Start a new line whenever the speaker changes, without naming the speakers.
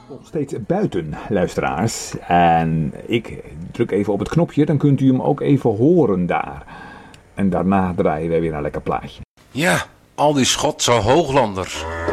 Nog steeds buiten, luisteraars. En ik druk even op het knopje, dan kunt u hem ook even horen daar. En daarna draaien wij weer een lekker plaatje.
Ja, al die Schotse hooglanders.